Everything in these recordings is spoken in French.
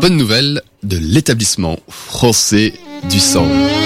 bonne nouvelle de l'établissement français du sang.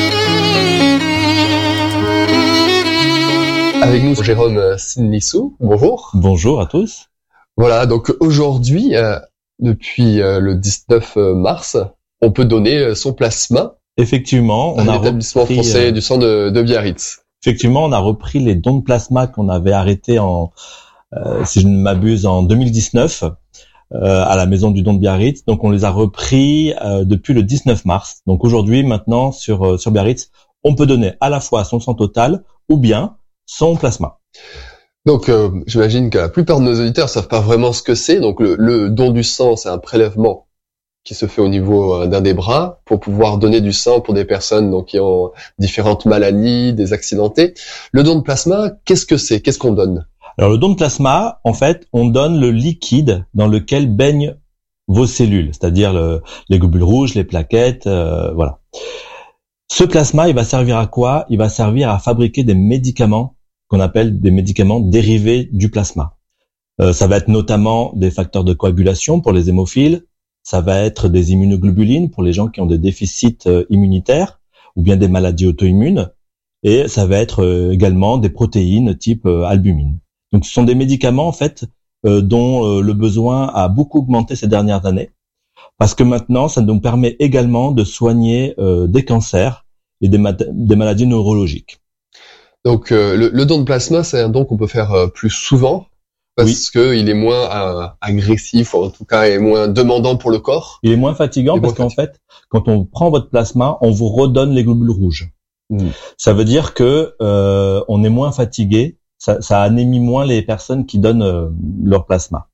Avec nous, Jérôme Sinlissou. Bonjour. Bonjour à tous. Voilà, donc aujourd'hui, depuis le 19 mars, on peut donner son plasma. Effectivement, on a l'établissement français du sang de Biarritz. Effectivement, on a repris les dons de plasma qu'on avait arrêtés si je ne m'abuse, en 2019 à la maison du don de Biarritz. Donc, on les a repris depuis le 19 mars. Donc, aujourd'hui, maintenant, sur Biarritz, on peut donner à la fois son sang total ou bien son plasma. Donc, j'imagine que la plupart de nos auditeurs savent pas vraiment ce que c'est. Donc, le don du sang, c'est un prélèvement qui se fait au niveau d'un des bras pour pouvoir donner du sang pour des personnes donc qui ont différentes maladies, des accidentés. Le don de plasma, qu'est-ce que c'est ? Qu'est-ce qu'on donne ? Alors, le don de plasma, en fait, on donne le liquide dans lequel baignent vos cellules, c'est-à-dire les globules rouges, les plaquettes, voilà. Ce plasma, il va servir à quoi ? Il va servir à fabriquer des médicaments qu'on appelle des médicaments dérivés du plasma. Ça va être notamment des facteurs de coagulation pour les hémophiles, ça va être des immunoglobulines pour les gens qui ont des déficits immunitaires ou bien des maladies auto-immunes, et ça va être également des protéines type albumine. Donc ce sont des médicaments en fait dont le besoin a beaucoup augmenté ces dernières années, parce que maintenant ça nous permet également de soigner des cancers et des maladies neurologiques. Donc le don de plasma, c'est un don qu'on peut faire plus souvent parce que il est moins agressif, ou en tout cas est moins demandant pour le corps. Il est moins fatigant parce qu'en fait, quand on prend votre plasma, on vous redonne les globules rouges. Ça veut dire que on est moins fatigué, ça anémie moins les personnes qui donnent leur plasma.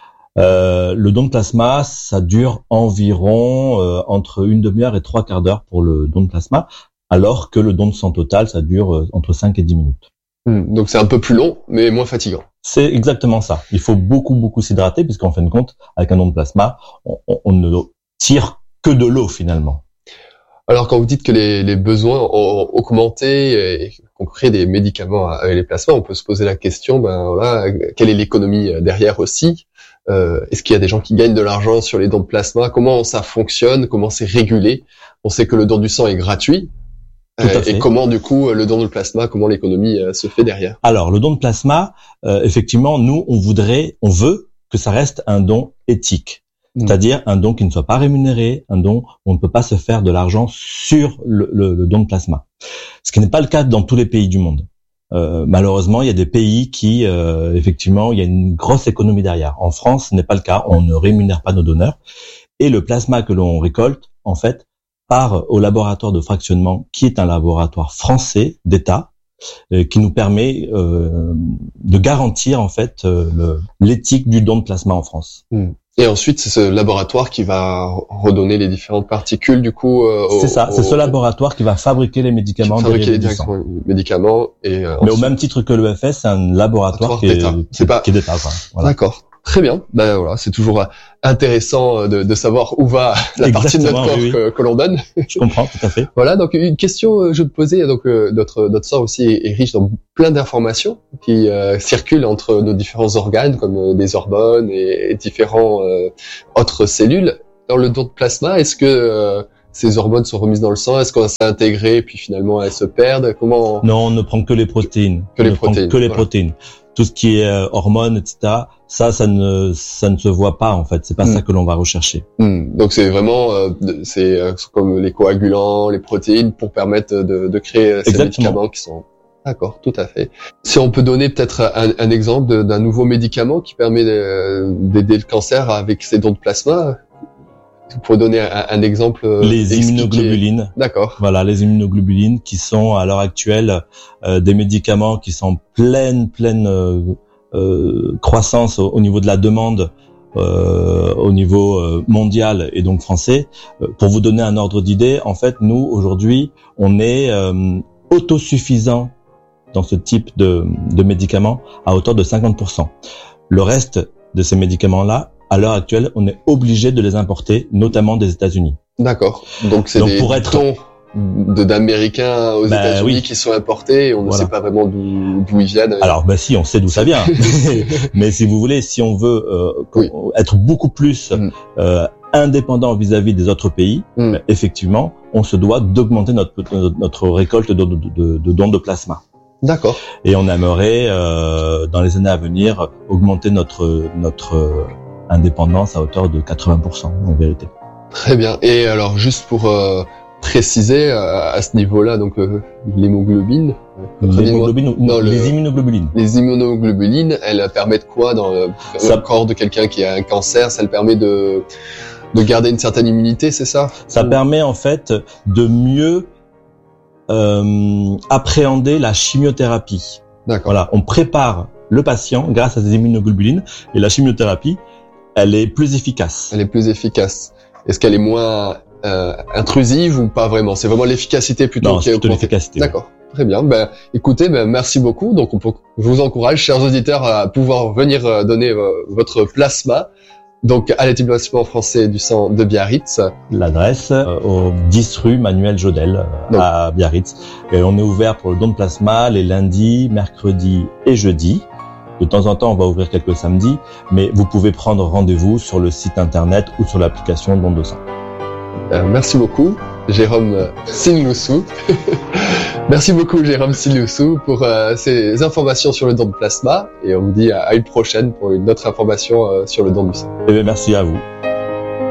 Le don de plasma, ça dure environ entre une demi-heure et 3/4 d'heure pour le don de plasma, alors que le don de sang total, ça dure entre 5 et 10 minutes. Donc c'est un peu plus long, mais moins fatigant. C'est exactement ça. Il faut beaucoup s'hydrater, puisqu'en fin de compte, avec un don de plasma, on ne tire que de l'eau finalement. Alors quand vous dites que les besoins ont augmenté et qu'on crée des médicaments avec les plasmas, on peut se poser la question, quelle est l'économie derrière aussi ? Est-ce qu'il y a des gens qui gagnent de l'argent sur les dons de plasma ? Comment ça fonctionne ? Comment c'est régulé ? On sait que le don du sang est gratuit. Et comment du coup le don de plasma, comment l'économie se fait derrière ? Alors le don de plasma, effectivement, nous on veut que ça reste un don éthique, c'est-à-dire un don qui ne soit pas rémunéré, un don où on ne peut pas se faire de l'argent sur le don de plasma. Ce qui n'est pas le cas dans tous les pays du monde. Malheureusement, il y a des pays qui, effectivement, il y a une grosse économie derrière. En France, ce n'est pas le cas. On ne rémunère pas nos donneurs et le plasma que l'on récolte, en fait, part au laboratoire de fractionnement, qui est un laboratoire français d'État, qui nous permet de garantir en fait l'éthique du don de plasma en France. Et ensuite, c'est ce laboratoire qui va redonner les différentes particules du coup. C'est ce laboratoire qui va fabriquer les médicaments. Fabriquer directement les médicaments et. Mais au même titre que l'EFS, c'est un laboratoire qui est d'État. Voilà. D'accord. Très bien. Voilà, c'est toujours intéressant de savoir où va la partie de notre corps que l'on donne. Je comprends tout à fait. Voilà, donc une question je me posais, donc notre sang aussi est riche dans plein d'informations qui circulent entre nos différents organes comme des hormones et différents autres cellules. Dans le don de plasma, est-ce que ces hormones sont remises dans le sang? Est-ce qu'on s'est intégré puis finalement elles se perdent? Comment? Non, on ne prend que les protéines. Protéines. Tout ce qui est hormones, etc. Ça ne se voit pas en fait. C'est pas ça que l'on va rechercher. Donc c'est vraiment c'est comme les coagulants, les protéines pour permettre de créer ces médicaments qui sont. D'accord, tout à fait. Si on peut donner peut-être un exemple d'un nouveau médicament qui permet d'aider le cancer avec ces dons de plasma. Pour donner un exemple, les immunoglobulines. D'accord. Voilà, les immunoglobulines qui sont à l'heure actuelle des médicaments qui sont pleine croissance au niveau de la demande au niveau mondial et donc français. Pour vous donner un ordre d'idée, en fait, nous aujourd'hui, on est autosuffisant dans ce type de médicaments à hauteur de 50%. Le reste de ces médicaments-là, à l'heure actuelle, on est obligé de les importer, notamment des États-Unis. D'accord. Donc c'est des dons d'Américains aux États-Unis qui sont importés et on ne sait pas vraiment d'où ils viennent. Alors, si, on sait d'où ça vient. Mais si vous voulez, si on veut être beaucoup plus indépendant vis-à-vis des autres pays, effectivement, on se doit d'augmenter notre récolte de dons de plasma. D'accord. Et on aimerait, dans les années à venir, augmenter notre indépendance à hauteur de 80%, en vérité. Très bien. Et alors, juste pour préciser, à ce niveau-là, donc l'hémoglobine... les immunoglobulines. Les immunoglobulines, elles permettent quoi dans le corps de quelqu'un qui a un cancer? Ça le permet de garder une certaine immunité, c'est ça? Ça permet en fait de mieux appréhender la chimiothérapie. D'accord. Voilà, on prépare le patient grâce à ces immunoglobulines et la chimiothérapie, elle est plus efficace. Elle est plus efficace. Est-ce qu'elle est moins intrusive ou pas vraiment? C'est vraiment l'efficacité plutôt. Non, c'est plutôt l'efficacité. D'accord. Très bien. Écoutez, merci beaucoup. Donc, je vous encourage, chers auditeurs, à pouvoir venir donner votre plasma. Donc, à l'établissement français du sang de Biarritz. L'adresse, au 10 rue Manuel Jodel, à Biarritz. Et on est ouvert pour le don de plasma les lundis, mercredis et jeudis. De temps en temps, on va ouvrir quelques samedis, mais vous pouvez prendre rendez-vous sur le site internet ou sur l'application Don de sang. Merci beaucoup, Jérôme Siloussou. Merci beaucoup, Jérôme Siloussou, pour ces informations sur le don de plasma. Et on vous dit à une prochaine pour une autre information sur le don du sang. Et bien, merci à vous.